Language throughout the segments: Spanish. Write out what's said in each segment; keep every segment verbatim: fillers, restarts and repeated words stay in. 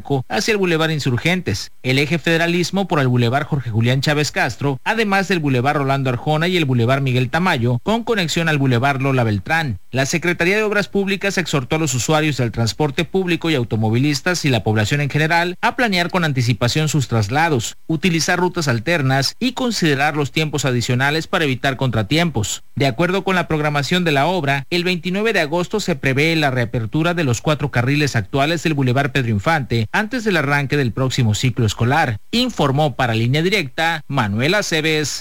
Xochimilco hacia el Boulevard Insurgentes, el eje Federalismo por el Boulevard Jorge Julián Chávez Castro, además del Boulevard Rolando Arjona y el Boulevard Miguel Tamayo, con conexión al Boulevard Lola Beltrán. La Secretaría de Obras Públicas exhortó a los usuarios del transporte público y automovilistas y la población en general a planear con anticipación sus traslados, utilizar rutas alternas y considerar los tiempos adicionales para evitar contratiempos. De acuerdo con la programación de la obra, el veintinueve de agosto se prevé la reapertura de los cuatro carriles actuales del Boulevard Pedro Infante antes del arranque del próximo ciclo escolar, informó para Línea Directa Manuel Aceves.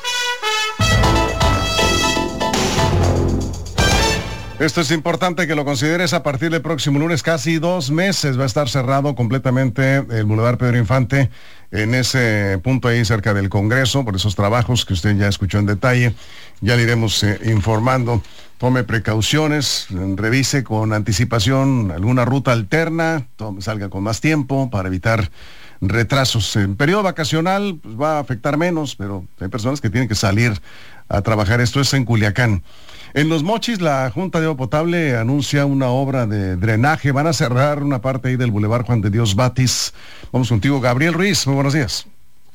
Esto es importante que lo consideres. A partir del próximo lunes, casi dos meses, va a estar cerrado completamente el Boulevard Pedro Infante en ese punto ahí cerca del Congreso, por esos trabajos que usted ya escuchó en detalle. Ya le iremos eh, informando. Tome precauciones, revise con anticipación alguna ruta alterna, tome, salga con más tiempo para evitar retrasos. En periodo vacacional pues, va a afectar menos, pero hay personas que tienen que salir a trabajar. Esto es en Culiacán. En Los Mochis, la Junta de Agua Potable anuncia una obra de drenaje. Van a cerrar una parte ahí del Boulevard Juan de Dios Batis. Vamos contigo, Gabriel Ruiz. Muy buenos días.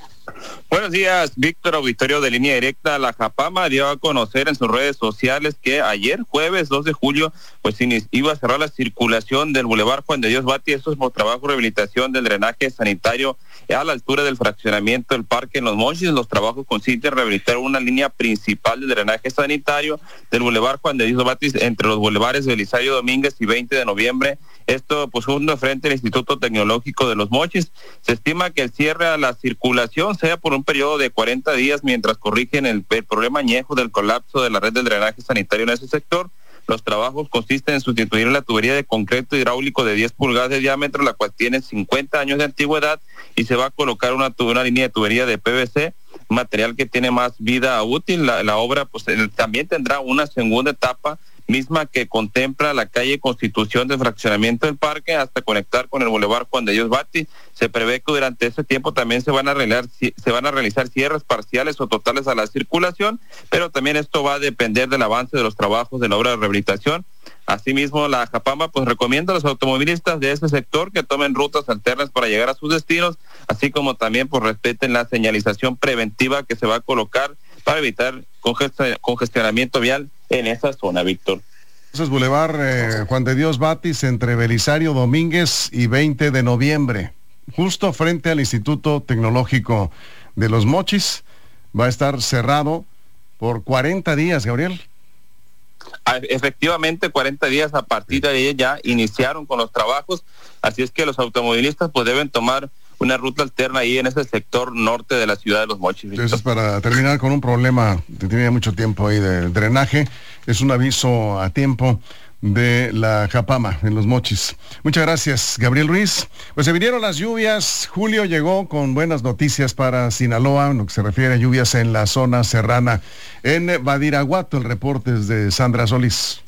Buenos días, Víctor, auditorio de Línea Directa. La Japama dio a conocer en sus redes sociales que ayer, jueves dos de julio, pues iba a cerrar la circulación del Boulevard Juan de Dios Bati. Esto es por trabajo de rehabilitación del drenaje sanitario a la altura del fraccionamiento del Parque en Los Mochis. Los trabajos consisten en rehabilitar una línea principal de drenaje sanitario del Boulevard Juan de Dios Batis entre los bulevares de Belisario Domínguez y veinte de noviembre. Esto pues justo frente al Instituto Tecnológico de Los Mochis. Se estima que el cierre a la circulación sea por un periodo de cuarenta días mientras corrigen el, el problema añejo del colapso de la red del drenaje sanitario en ese sector. Los trabajos consisten en sustituir la tubería de concreto hidráulico de diez pulgadas de diámetro, la cual tiene cincuenta años de antigüedad, y se va a colocar una, una línea de tubería de P V C, material que tiene más vida útil. La, la obra pues también tendrá una segunda etapa, misma que contempla la calle Constitución del fraccionamiento del parque hasta conectar con el Boulevard Juan de Dios Bati. Se prevé que durante ese tiempo también se van a realizar, se van a realizar cierres parciales o totales a la circulación, pero también esto va a depender del avance de los trabajos de la obra de rehabilitación. Asimismo, la Japama pues recomienda a los automovilistas de ese sector que tomen rutas alternas para llegar a sus destinos, así como también pues respeten la señalización preventiva que se va a colocar para evitar congest- congestionamiento vial en esa zona, Víctor. Ese es Boulevard eh, Juan de Dios Batis entre Belisario Domínguez y veinte de noviembre, justo frente al Instituto Tecnológico de Los Mochis. Va a estar cerrado por cuarenta días, Gabriel. Efectivamente, cuarenta días. A partir de ahí ya iniciaron con los trabajos, así es que los automovilistas pues deben tomar una ruta alterna ahí en ese sector norte de la ciudad de Los Mochis. Eso es para terminar con un problema que tenía mucho tiempo ahí del drenaje. Es un aviso a tiempo de la Japama en Los Mochis. Muchas gracias, Gabriel Ruiz. Pues se vinieron las lluvias. Julio llegó con buenas noticias para Sinaloa, en lo que se refiere a lluvias en la zona serrana. En Badiraguato, el reporte es de Sandra Solís.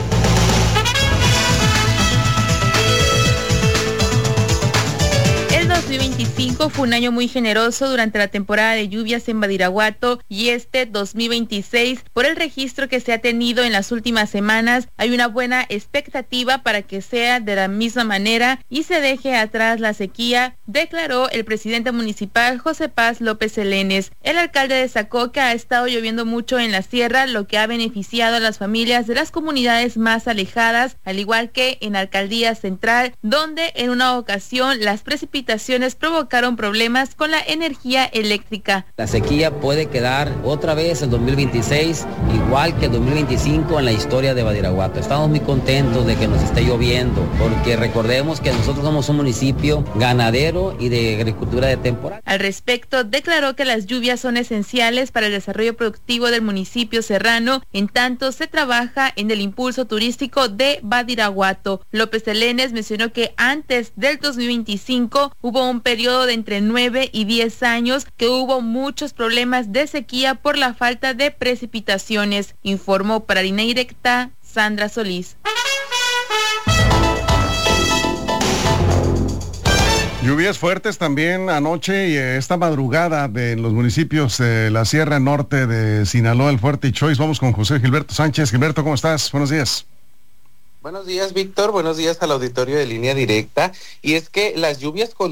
dos mil veinticinco fue un año muy generoso durante la temporada de lluvias en Badiraguato, y este dos mil veintiséis, por el registro que se ha tenido en las últimas semanas, hay una buena expectativa para que sea de la misma manera y se deje atrás la sequía, declaró el presidente municipal José Paz López Elenes. El alcalde destacó que ha estado lloviendo mucho en la sierra, lo que ha beneficiado a las familias de las comunidades más alejadas, al igual que en la alcaldía central, donde en una ocasión las precipitaciones provocaron problemas con la energía eléctrica. La sequía puede quedar otra vez el dos mil veintiséis, igual que el dos mil veinticinco en la historia de Badiraguato. Estamos muy contentos de que nos esté lloviendo, porque recordemos que nosotros somos un municipio ganadero y de agricultura de temporada. Al respecto, declaró que las lluvias son esenciales para el desarrollo productivo del municipio serrano, en tanto se trabaja en el impulso turístico de Badiraguato. López Elenes mencionó que antes del dos mil veinticinco hubo un periodo de entre nueve y diez años que hubo muchos problemas de sequía por la falta de precipitaciones, informó para Línea Directa Sandra Solís. Lluvias fuertes también anoche y esta madrugada de los municipios de la Sierra Norte de Sinaloa, El Fuerte y Choix. Vamos con José Gilberto Sánchez. Gilberto, ¿cómo estás? Buenos días. Buenos días, Víctor. Buenos días al auditorio de Línea Directa. Y es que las lluvias con